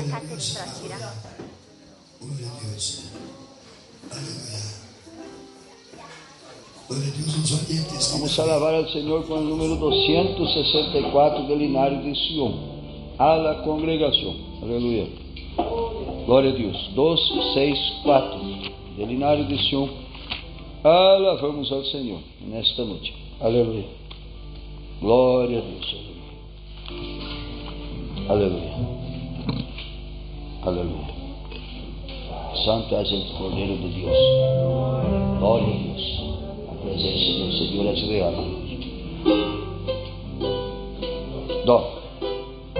casa de Trachira. Gloria a Dios. Aleluya. Gloria a Dios, los oyentes. Vamos a alabar al Señor con el número 264 del Linares de Sion. A la congregación. Aleluya. Glória a Deus. 264 del Linares de Sion. Alabamos ao Senhor nesta noite. Aleluia. Glória a Deus. Aleluia. Aleluia. Santo és o Cordeiro de Deus. Glória a Deus. A presença do Senhor é real. Dó.